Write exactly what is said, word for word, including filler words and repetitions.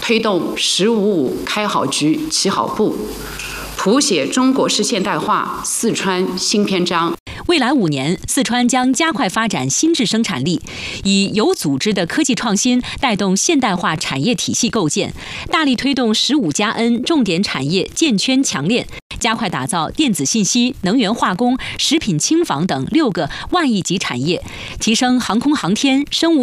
推动“十五五”开好局、起好步，谱写中国式现代化四川新篇章。 未来五年，四川将加快发展新质生产力，以有组织的科技创新带动现代化产业体系构建，大力推动“十五加 N” 重点产业建圈强链，加快打造电子信息、能源化工、食品轻纺等六个万亿级产业，提升航空航天、生物